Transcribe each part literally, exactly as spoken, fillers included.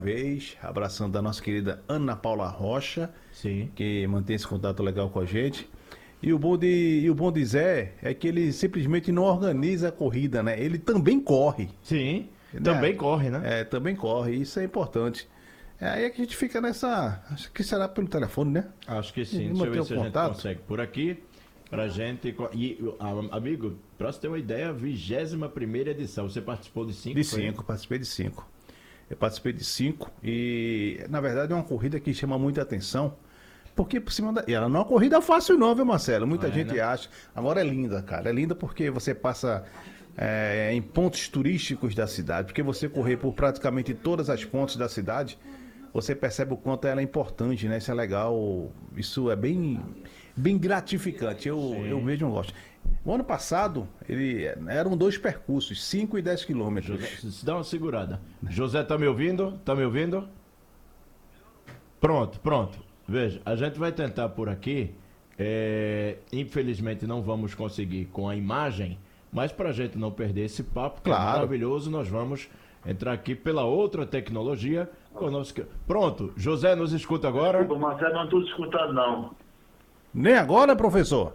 Vez, abraçando a nossa querida Ana Paula Rocha, Sim. que mantém esse contato legal com a gente. E o bom de, e o bom de Zé é que ele simplesmente não organiza a corrida, né? Ele também corre. Sim, né? também corre, né? É, também corre, isso é importante. É aí é que a gente fica nessa. Acho que será pelo telefone, né? Acho que sim. Vamos Deixa eu manter ver o se a gente contato? consegue por aqui. Pra gente. co- E, a- amigo, pra você ter uma ideia, vigésima primeira edição. Você participou de cinco? De foi? cinco, participei de cinco. Eu participei de cinco e, na verdade, é uma corrida que chama muita atenção. Porque por cima da. E ela não é uma corrida fácil, não, viu, Marcelo? Muita Ah, é, gente né? acha. Agora é linda, cara. É linda porque você passa é, em pontos turísticos da cidade. Porque você correr por praticamente todas as pontes da cidade, você percebe o quanto ela é importante, né? Isso é legal. Isso é bem, bem gratificante. Eu, eu mesmo gosto. O ano passado, ele eram dois percursos, cinco e dez quilômetros. José, se dá uma segurada. José, tá me ouvindo? Tá me ouvindo? Pronto, pronto. Veja, a gente vai tentar por aqui. é, Infelizmente não vamos conseguir com a imagem, mas pra gente não perder esse papo, que é Claro. maravilhoso, nós vamos entrar aqui pela outra tecnologia. Conosco. Pronto, José, nos escuta agora? Desculpa, Marcelo, não estou escutando, não. Nem agora, professor?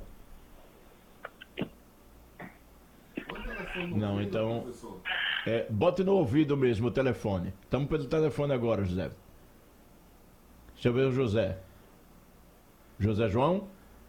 Não, então. É, bote no ouvido mesmo o telefone. Estamos pelo telefone agora, José. Deixa eu ver o José. José João?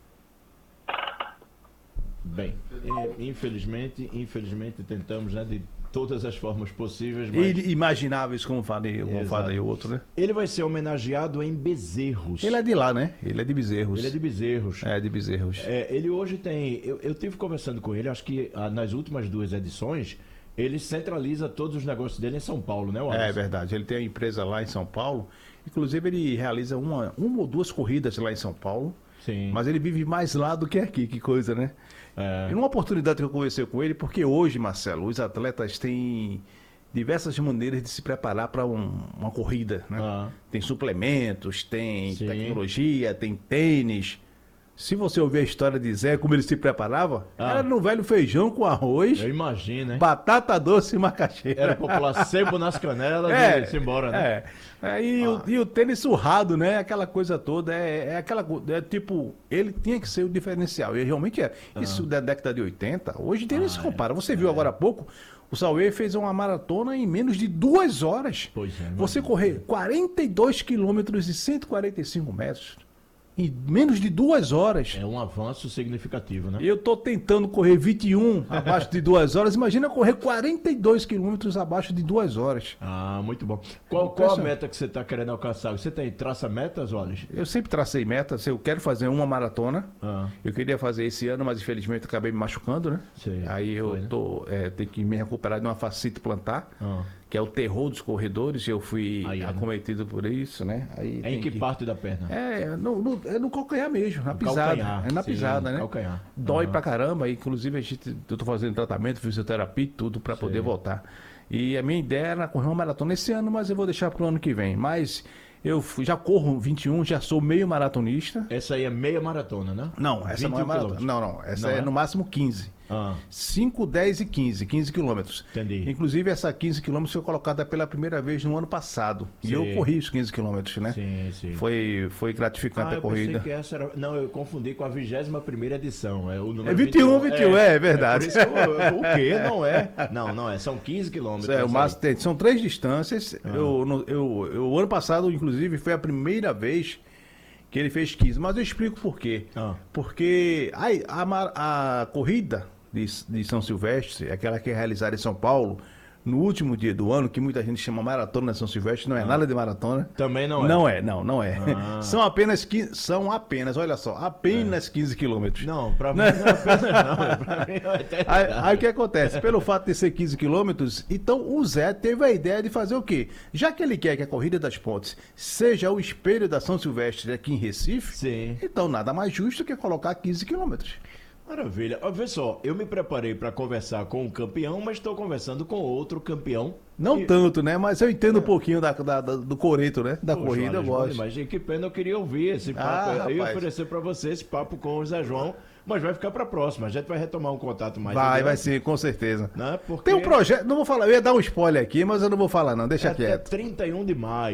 Bem, é, infelizmente, infelizmente tentamos, né, de todas as formas possíveis, mas Imagináveis, como falei, como Exato. falei o outro, né? ele vai ser homenageado em Bezerros. Ele é de lá, né? Ele é de Bezerros. Ele é de Bezerros. É, de Bezerros. É, ele hoje tem. Eu, eu tive conversando com ele, acho que ah, nas últimas duas edições, ele centraliza todos os negócios dele em São Paulo, né, É, Wallace? verdade. Ele tem a empresa lá em São Paulo. Inclusive, ele realiza uma, uma ou duas corridas lá em São Paulo. Sim. Mas ele vive mais lá do que aqui, que coisa, né? É. E numa oportunidade que eu conversei com ele, porque hoje, Marcelo, os atletas têm diversas maneiras de se preparar para uma corrida, né? Ah. Tem suplementos, tem Sim. tecnologia, tem tênis. Se você ouvir a história de Zé, como ele se preparava, Ah. era no velho feijão com arroz, Eu imagino, hein? batata doce e macaxeira. Era popular sebo nas canelas É, e se embora, né? É. É, e, Ah. o, e o tênis surrado, né? Aquela coisa toda. É, é aquela co- é tipo, ele tinha que ser o diferencial. E realmente é. Isso da década de oitenta, hoje tem nem se Ah, compara. Você viu agora há pouco, o Sauê fez uma maratona em menos de duas horas. Pois é, Você imagina. correr quarenta e dois quilômetros e cento e quarenta e cinco metros em menos de duas horas. É um avanço significativo, né? Eu tô tentando correr vinte e um abaixo de duas horas. Imagina correr quarenta e dois quilômetros abaixo de duas horas. Ah, muito bom. Qual, qual a meta que você está querendo alcançar? Você tem traça metas, Wallace? Eu sempre tracei metas. Eu quero fazer uma maratona. Ah. Eu queria fazer esse ano, mas infelizmente acabei me machucando, né? Sei. Aí eu Foi, né? tô, é, tenho que me recuperar de uma fascite plantar, Ah. que é o terror dos corredores. Eu fui Aí é, né? acometido por isso, né? Aí É em tem que parte da perna? É, no, no, é no calcanhar mesmo, na No pisada. calcanhar, É na sim, pisada, né? calcanhar. Dói Aham. pra caramba. Inclusive, a gente, eu tô fazendo tratamento, fisioterapia e tudo pra poder voltar. E a minha ideia era correr uma maratona esse ano, mas eu vou deixar pro ano que vem. Mas eu fui- já corro vinte e um, já sou meio maratonista. Essa aí é meia maratona, né? Não, essa não é vinte e um maratona. quilômetros. Não, não. Essa Não é, é? no máximo quinze. Ah, cinco, dez e quinze. quinze quilômetros. Entendi. Inclusive, essa quinze quilômetros foi colocada pela primeira vez no ano passado. E Sim. eu corri os quinze quilômetros, né? sim, sim. Foi, foi gratificante Ah, a eu corrida. pensei que essa era... Não, eu confundi com a vigésima primeira edição. É, o número É vinte e um, vinte e um, é, é verdade. por isso que eu- o quê? Não é? Não, não é. São quinze quilômetros. É, o essa máximo tem- são três distâncias. Ah. Eu, no- eu, eu, o ano passado, inclusive, foi a primeira vez que ele fez quinze. Mas eu explico por quê. Ah. Porque a, a, ma- a corrida de, de São Silvestre, aquela que é realizada em São Paulo, no último dia do ano, que muita gente chama maratona de São Silvestre, não é nada de maratona. Também não é. Não é, não, não é. Ah. São apenas quinze, são apenas, olha só, apenas quinze quilômetros. Não, pra mim não é apenas não. Pra mim é uma Aí, eternidade. aí o que acontece? Pelo fato de ser quinze quilômetros, então o Zé teve a ideia de fazer o quê? Já que ele quer que a Corrida das Pontes seja o espelho da São Silvestre aqui em Recife, Sim. então nada mais justo que colocar quinze quilômetros. Maravilha. Ó, vê só, eu me preparei para conversar com um campeão, mas estou conversando com outro campeão. Não E- tanto, né? Mas eu entendo um pouquinho da, da- da- do coreto, né? Da Poxa, corrida, eu Wallace, gosto. Mas que pena, eu queria ouvir esse papo. Ah, eu ia rapaz. oferecer para você esse papo com o Zé João, mas vai ficar para a próxima. A gente vai retomar um contato mais Vai, adiante, vai ser, com certeza. Né? Porque Tem um projeto, não vou falar, eu ia dar um spoiler aqui, mas eu não vou falar não, deixa é até quieto. trinta e um de maio.